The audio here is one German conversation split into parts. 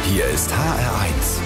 Hier ist HR1.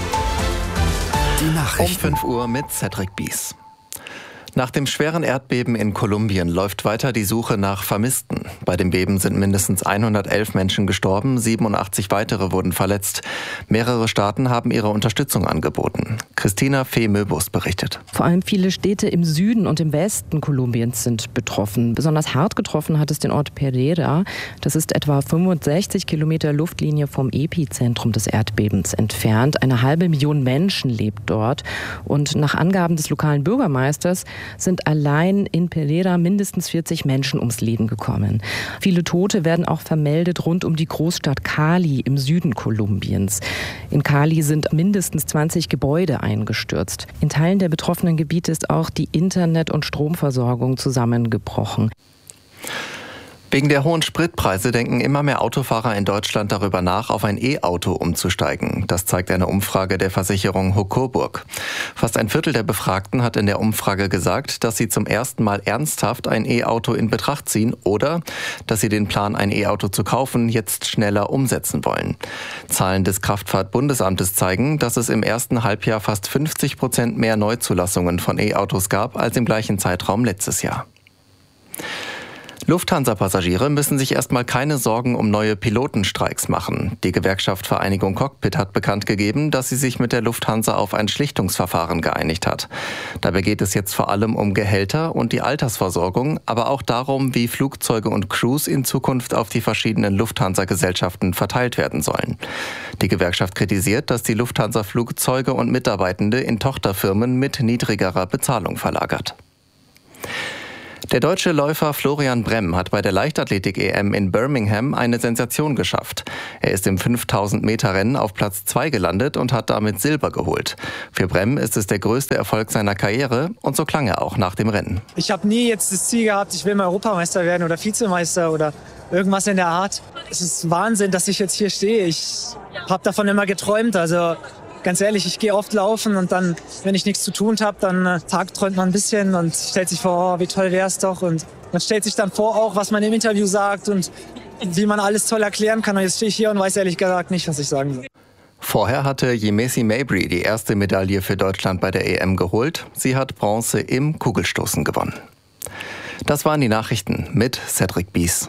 Die Nachrichten. Um 5 Uhr mit Cedric Bies. Nach dem schweren Erdbeben in Kolumbien läuft weiter die Suche nach Vermissten. Bei dem Beben sind mindestens 111 Menschen gestorben, 87 weitere wurden verletzt. Mehrere Staaten haben ihre Unterstützung angeboten. Christina Fee-Möbus berichtet. Vor allem viele Städte im Süden und im Westen Kolumbiens sind betroffen. Besonders hart getroffen hat es den Ort Pereira. Das ist etwa 65 Kilometer Luftlinie vom Epizentrum des Erdbebens entfernt. 500.000 Menschen lebt dort. Und nach Angaben des lokalen Bürgermeisters sind allein in Pereira mindestens 40 Menschen ums Leben gekommen. Viele Tote werden auch vermeldet rund um die Großstadt Cali im Süden Kolumbiens. In Cali sind mindestens 20 Gebäude eingestürzt. In Teilen der betroffenen Gebiete ist auch die Internet- und Stromversorgung zusammengebrochen. Wegen der hohen Spritpreise denken immer mehr Autofahrer in Deutschland darüber nach, auf ein E-Auto umzusteigen. Das zeigt eine Umfrage der Versicherung Hocoburg. Fast ein Viertel der Befragten hat in der Umfrage gesagt, dass sie zum ersten Mal ernsthaft ein E-Auto in Betracht ziehen oder dass sie den Plan, ein E-Auto zu kaufen, jetzt schneller umsetzen wollen. Zahlen des Kraftfahrtbundesamtes zeigen, dass es im ersten Halbjahr fast 50% mehr Neuzulassungen von E-Autos gab als im gleichen Zeitraum letztes Jahr. Lufthansa-Passagiere müssen sich erstmal keine Sorgen um neue Pilotenstreiks machen. Die Gewerkschaft Vereinigung Cockpit hat bekannt gegeben, dass sie sich mit der Lufthansa auf ein Schlichtungsverfahren geeinigt hat. Dabei geht es jetzt vor allem um Gehälter und die Altersversorgung, aber auch darum, wie Flugzeuge und Crews in Zukunft auf die verschiedenen Lufthansa-Gesellschaften verteilt werden sollen. Die Gewerkschaft kritisiert, dass die Lufthansa Flugzeuge und Mitarbeitende in Tochterfirmen mit niedrigerer Bezahlung verlagert. Der deutsche Läufer Florian Bremm hat bei der Leichtathletik-EM in Birmingham eine Sensation geschafft. Er ist im 5000-Meter-Rennen auf Platz 2 gelandet und hat damit Silber geholt. Für Bremm ist es der größte Erfolg seiner Karriere und so klang er auch nach dem Rennen. Ich habe nie jetzt das Ziel gehabt, ich will mal Europameister werden oder Vizemeister oder irgendwas in der Art. Es ist Wahnsinn, dass ich jetzt hier stehe. Ich habe davon immer geträumt, also ganz ehrlich, ich gehe oft laufen und dann, wenn ich nichts zu tun habe, dann tagträumt man ein bisschen und stellt sich vor, oh, wie toll wär's doch. Und man stellt sich dann vor auch, was man im Interview sagt und wie man alles toll erklären kann. Und jetzt stehe ich hier und weiß ehrlich gesagt nicht, was ich sagen soll. Vorher hatte Yemisi Mabry die erste Medaille für Deutschland bei der EM geholt. Sie hat Bronze im Kugelstoßen gewonnen. Das waren die Nachrichten mit Cedric Bies.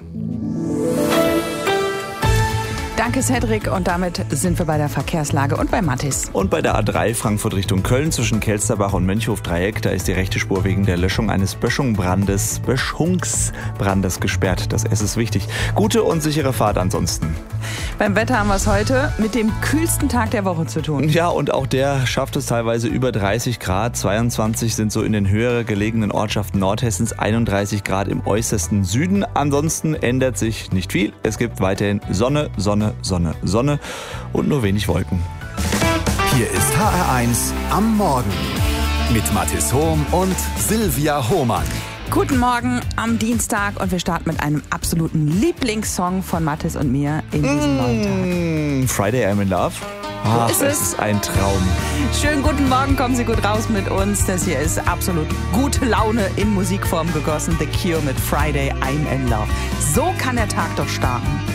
Danke, Cedric. Und damit sind wir bei der Verkehrslage und bei Mathis. Und bei der A3 Frankfurt Richtung Köln zwischen Kelsterbach und Mönchhof-Dreieck, da ist die rechte Spur wegen der Löschung eines Böschungsbrandes gesperrt. Das S ist wichtig. Gute und sichere Fahrt ansonsten. Beim Wetter haben wir es heute mit dem kühlsten Tag der Woche zu tun. Ja, und auch der schafft es teilweise über 30 Grad. 22 sind so in den höher gelegenen Ortschaften Nordhessens, 31 Grad im äußersten Süden. Ansonsten ändert sich nicht viel. Es gibt weiterhin Sonne, Sonne, Sonne, Sonne und nur wenig Wolken. Hier ist HR1 am Morgen mit Mathis Hohm und Silvia Hohmann. Guten Morgen am Dienstag und wir starten mit einem absoluten Lieblingssong von Mathis und mir in diesem neuen Tag. Friday I'm in Love. Ach, So ist es ist ein Traum. Schönen guten Morgen, kommen Sie gut raus mit uns. Das hier ist absolut gute Laune in Musikform gegossen. The Cure mit Friday I'm in Love. So kann der Tag doch starten.